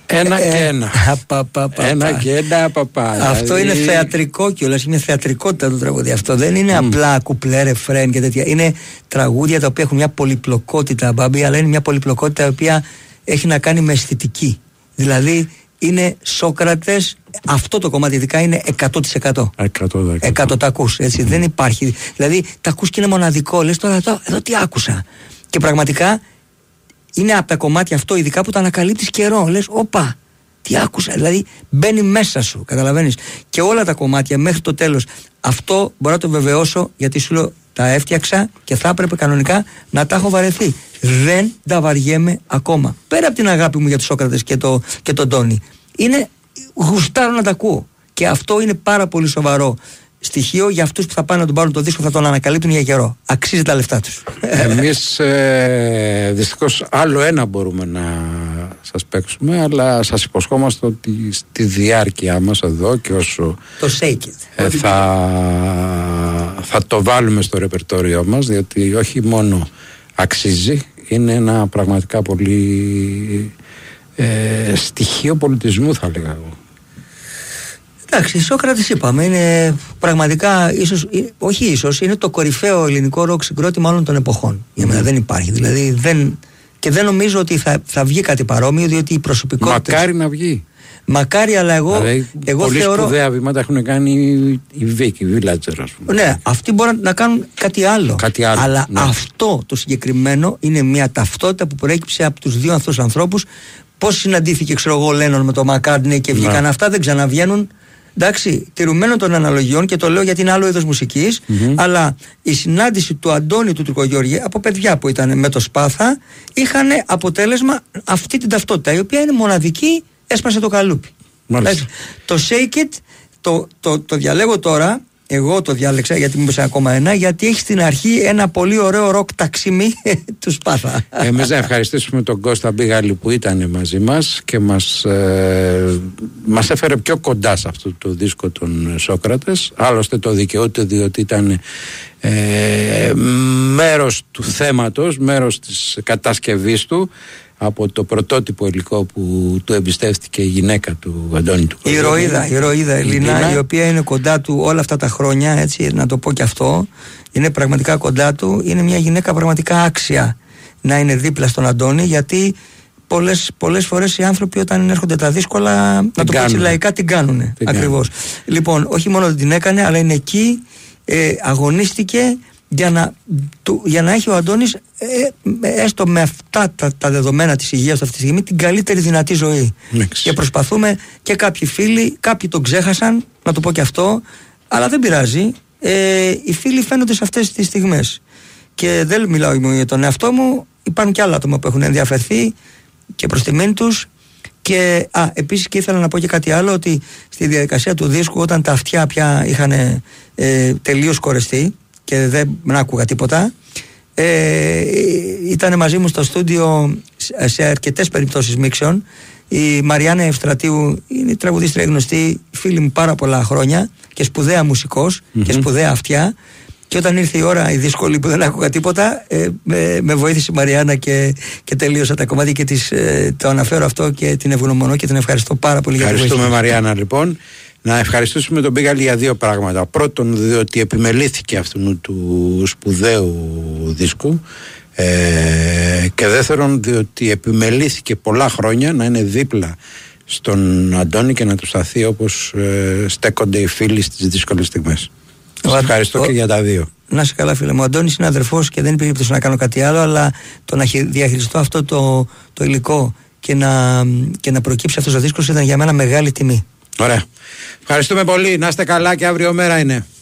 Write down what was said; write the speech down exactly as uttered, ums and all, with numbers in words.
Ένα και ένα. Πα, πα, πα, ένα πα. και ένα παπά. Αυτό δηλαδή... είναι θεατρικό κιόλας, είναι θεατρικότητα το τραγούδι. Αυτό δεν είναι mm. απλά κουπλέ, ρεφρέν και τέτοια. Είναι τραγούδια τα οποία έχουν μια πολυπλοκότητα, Μπάμπη, αλλά είναι μια πολυπλοκότητα η οποία έχει να κάνει με αισθητική. Δηλαδή είναι Σόκρατες, αυτό το κομμάτι ειδικά είναι εκατό τοις εκατό. εκατό τα ακούς, έτσι. Mm. Δεν υπάρχει. Δηλαδή τα ακούς και είναι μοναδικό. Λες τώρα εδώ, εδώ τι άκουσα. Και πραγματικά είναι από τα κομμάτια αυτό, ειδικά που τα ανακαλύπτεις καιρό. Λες, όπα, τι άκουσα. Δηλαδή μπαίνει μέσα σου, καταλαβαίνεις. Και όλα τα κομμάτια μέχρι το τέλος. Αυτό μπορώ να το βεβαιώσω, γιατί σου λέω τα έφτιαξα και θα έπρεπε κανονικά να τα έχω βαρεθεί. Δεν τα βαριέμαι ακόμα. Πέρα από την αγάπη μου για τους Σόκρατες και, το, και τον Τόνι. Είναι γουστάρω να τα ακούω. Και αυτό είναι πάρα πολύ σοβαρό στοιχείο για αυτούς που θα πάνε να τον πάρουν το δίσκο, θα τον ανακαλύπτουν για καιρό. Αξίζει τα λεφτά τους. Εμείς ε, δυστυχώς άλλο ένα μπορούμε να σας παίξουμε, αλλά σας υποσχόμαστε ότι στη διάρκεια μας εδώ και όσο το Shake It ε, θα, θα το βάλουμε στο ρεπερτόριό μας, διότι όχι μόνο αξίζει, είναι ένα πραγματικά πολύ ε, στοιχείο πολιτισμού, θα λέγα εγώ. Εντάξει, Σόκρατες είπαμε, είναι πραγματικά, ίσως, όχι ίσως, είναι το κορυφαίο ελληνικό ροκ συγκρότημα όλων των εποχών. Για μένα mm. δεν υπάρχει, δηλαδή δεν, και δεν νομίζω ότι θα, θα βγει κάτι παρόμοιο, διότι οι προσωπικότητες... Μακάρι να βγει. Μακάρι, αλλά εγώ, δηλαδή, εγώ πολύ θεωρώ... σπουδαία βήματα έχουν κάνει οι Βίκ, οι Villager, ας πούμε. Ναι, αυτοί μπορούν να κάνουν κάτι άλλο. Κάτι άλλο, αλλά ναι. Αυτό το συγκεκριμένο είναι μια ταυτότητα που προέκυψε από τους δύο αυτούς ανθρώπους. Πώς συναντήθηκε, ξέρω εγώ, ο Λένον με τον Μακκάρτνεϊ και βγήκαν ναι. αυτά, δεν ξαναβγαίνουν. Εντάξει, τηρουμένων των αναλογιών, και το λέω γιατί είναι άλλο είδος μουσικής, mm-hmm. αλλά η συνάντηση του Αντώνη του Τουρκογιώργη από παιδιά που ήταν με το Σπάθα είχαν αποτέλεσμα αυτή την ταυτότητα, η οποία είναι μοναδική, έσπασε το καλούπι. Εντάξει, το Shake It το, το, το διαλέγω τώρα. Εγώ το διάλεξα γιατί μου είπες ακόμα ένα, γιατί έχει στην αρχή ένα πολύ ωραίο ροκ ταξίμι του Σπάθα. Εμείς να ευχαριστήσουμε τον Κώστα Μπίγαλη που ήταν μαζί μας και μας, ε, μας έφερε πιο κοντά σε αυτό το δίσκο των Σόκρατες. Άλλωστε το δικαιούται, διότι ήταν ε, μέρος του θέματος, μέρος της κατασκευής του, από το πρωτότυπο υλικό που του εμπιστεύτηκε η γυναίκα του Αντώνη του η Ροίδα, η Ροίδα Ελίνα, η οποία είναι κοντά του όλα αυτά τα χρόνια, έτσι, να το πω και αυτό, είναι πραγματικά κοντά του, είναι μια γυναίκα πραγματικά άξια να είναι δίπλα στον Αντώνη, γιατί πολλές, πολλές φορές οι άνθρωποι όταν έρχονται τα δύσκολα, την να το πω έτσι λαϊκά, την κάνουν ακριβώς. Λοιπόν, όχι μόνο δεν την έκανε, αλλά είναι εκεί, ε, αγωνίστηκε για να, του, για να έχει ο Αντώνης ε, έστω με αυτά τα, τα δεδομένα της υγείας αυτή τη στιγμή την καλύτερη δυνατή ζωή. Μήξ. Και προσπαθούμε, και κάποιοι φίλοι, κάποιοι τον ξέχασαν, να το πω και αυτό, αλλά δεν πειράζει, ε, οι φίλοι φαίνονται σε αυτές τις στιγμές και δεν μιλάω για τον εαυτό μου, υπάρχουν και άλλα άτομα που έχουν ενδιαφερθεί και προς τιμήν τους. Και α, επίσης και ήθελα να πω και κάτι άλλο, ότι στη διαδικασία του δίσκου, όταν τα αυτιά πια είχαν ε, τελείως κορεστεί και δεν άκουγα τίποτα, ε, ήταν μαζί μου στο στούντιο σε αρκετές περιπτώσεις μίξεων η Μαριάννα Ευστρατείου, είναι τραγουδίστρια γνωστή, φίλη μου πάρα πολλά χρόνια και σπουδαία μουσικός mm-hmm. και σπουδαία αυτιά, και όταν ήρθε η ώρα η δύσκολη που δεν άκουγα τίποτα, ε, με, με βοήθησε η Μαριάννα και, και τελείωσα τα κομμάτια και της, ε, το αναφέρω αυτό και την ευγνωμονώ και την ευχαριστώ πάρα πολύ. Ευχαριστούμε για τη βοήθεια. Μαριάννα. Λοιπόν, να ευχαριστήσουμε τον Μπίγαλη για δύο πράγματα. Πρώτον, διότι επιμελήθηκε αυτού του σπουδαίου δίσκου, ε, και δεύτερον, διότι επιμελήθηκε πολλά χρόνια να είναι δίπλα στον Αντώνη και να του σταθεί όπως ε, στέκονται οι φίλοι στις δύσκολες στιγμές. Σας ευχαριστώ ο, και για τα δύο. Να είσαι καλά, φίλε μου. Ο Αντώνης είναι αδερφός και δεν υπήρχε περίπτωση να κάνω κάτι άλλο, αλλά το να διαχειριστώ αυτό το, το υλικό και να, και να προκύψει αυτός ο δίσκος ήταν για μένα μεγάλη τιμή. Ωραία. Ευχαριστούμε πολύ. Να είστε καλά και αύριο μέρα είναι.